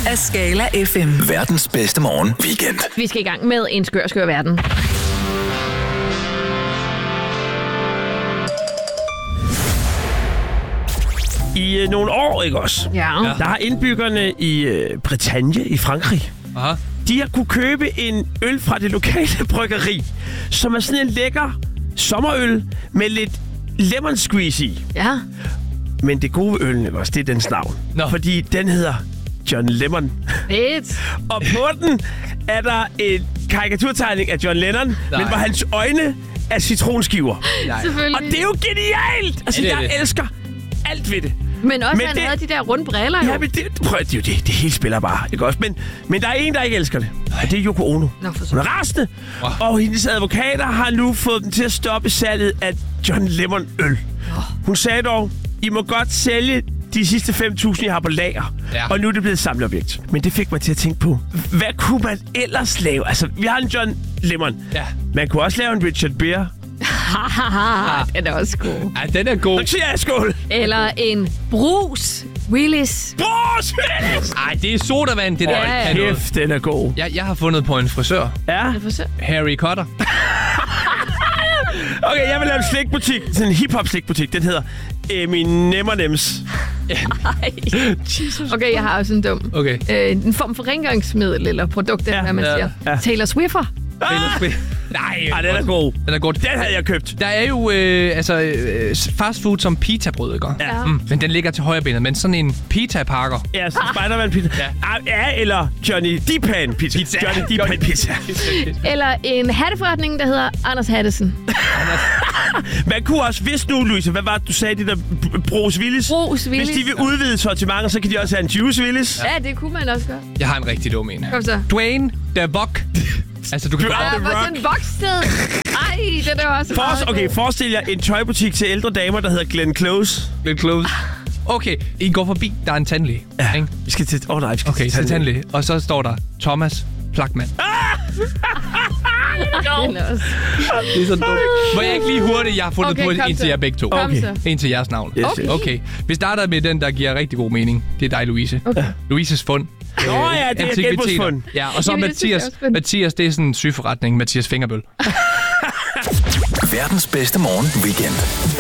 af Skala FM. Verdens bedste morgen weekend. Vi skal i gang med en skør verden. I nogle år, ikke også? Ja. Der har indbyggerne i Bretagne i Frankrig. Aha. De har kunne købe en øl fra det lokale bryggeri, som er sådan en lækker sommerøl med lidt lemon squeeze i. Ja. Men det gode øl, ikke også, det er dens navn. Nå. Fordi den hedder John Lemon. Fedt. Og på den er der en karikaturtegning af John Lennon, men hvor hans øjne er citronskiver. Selvfølgelig. Og det er jo genialt! Altså, Ja, det er jeg det. elsker alt ved det. Men også, Men han det- havde de der runde briller, jo. Ja, men prøv, det er jo det hele spiller bare, ikke også? Men der er en, der ikke elsker det, og det er Yoko Ono. Nå, for Hun er rasende, og hendes advokater har nu fået dem til at stoppe salget af John Lemon øl. Hun sagde dog, I må godt sælge de sidste 5.000, jeg har på lager. Ja. Og nu er det blevet et samleobjekt. Men det fik mig til at tænke på, hvad kunne man ellers lave? Altså, vi har en John Lemon. Ja. Man kunne også lave en Richard Beer. Den er også god. Ja, den er god. Så siger jeg skål. Eller en Bruce Willis. Bruce Willis! Ej, det er sodavand, det der. Ja, ja. Kan noget. Kæft, den er god. Jeg har fundet på en frisør. Ja. Jeg får se. Harry Cotter. Okay, jeg vil lave en slikbutik. Sådan en hip-hop slikbutik. Den hedder M&M's. Okay, jeg har også en dum. Okay. En form for rengøringsmiddel eller produkt, eller hvad man Ja. siger. Ja. Taylor Swiffer. Nej, Ej, den er god. Den er god. Den havde jeg købt. Der er jo fast food som pitabrød, ikke? Ja. Men den ligger til højre benet. Men sådan en pita-pakker. Ja, så Spider-Man pizza. Ja, eller Johnny Deepan pizza. Johnny Deepan pizza. Eller en hatteforretning, der hedder Anders Hattesen. Man kunne også, hvis nu, Louise, hvad var det, du sagde, det der Bruce Willis? Bruce Willis. Hvis de vil udvide sortimentet, så kan de også have en Juice Willis. Ja, det kunne man også gøre. Jeg har en rigtig dum en. Kom så. Dwayne The Rock. Altså, du kan bare... Der var sådan en vokssted. Ej, det er også meget god. Forestil jer en tøjbutik til ældre damer, der hedder Glenn Close. Lidt close. Okay, I går forbi. Der er en tandlæge. Ja, Ikke? vi skal til... nej, vi skal Okay, til tandlæge. Og så står der Thomas Plakman. Den er også. Det er så dumt. Må jeg ikke lige hurtigt? Jeg har fundet Okay, på kom en så. til jer begge to. Kom så. En til jeres navn. Yes, Okay. yes. Okay. Vi starter med den, der giver rigtig god mening. Det er dig, Louise. Okay. Louises fund. Nå ja, det er Antikviteter. genbrugsfund. Ja, og så Jamen, det synes jeg Mathias. også er spændende. Mathias, det er sådan en sygeforretning. Mathias Fingerbøl. Verdens bedste morgen weekend.